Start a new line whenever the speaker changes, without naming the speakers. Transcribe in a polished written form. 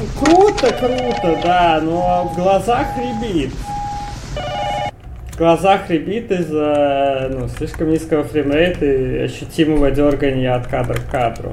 круто, да, но в глазах рябит. В глазах рябит из-за слишком низкого фреймрейта и ощутимого дергания от кадра к кадру.